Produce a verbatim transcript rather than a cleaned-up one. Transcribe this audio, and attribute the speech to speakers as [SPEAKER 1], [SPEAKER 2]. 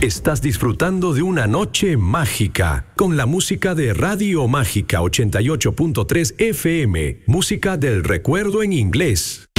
[SPEAKER 1] Estás disfrutando de una noche mágica con la música de Radio Mágica ochenta y ocho punto tres F M, música del recuerdo en inglés.